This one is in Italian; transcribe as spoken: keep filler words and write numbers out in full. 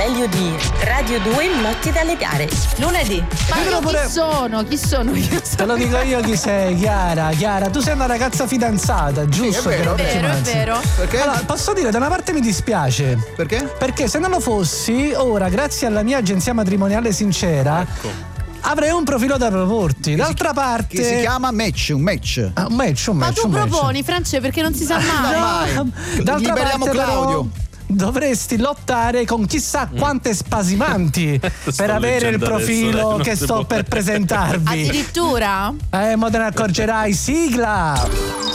meglio di Radio due Notti dalle Gare. Lunedì. Ma io pure... chi sono? Chi sono io? Te lo dico io chi sei, Chiara. Chiara, tu sei una ragazza fidanzata, giusto? Sì, è vero, È vero, è vero. Perché? Allora, posso dire, da una parte mi dispiace. Perché? Perché se non lo fossi, ora, grazie alla mia agenzia matrimoniale Sincera, Ecco. avrei un profilo da proporti. D'altra parte. Che si chiama match, un match. Ah, un match, un Ma match. tu un match. proponi, France, perché non si sa mai. mai. D'altra Liberiamo parte, Claudio. però, dovresti lottare con chissà quante spasimanti per avere il leggendo profilo adesso, eh, non che si sto può. per presentarvi. Addirittura? Eh, mo te ne accorgerai. Sigla!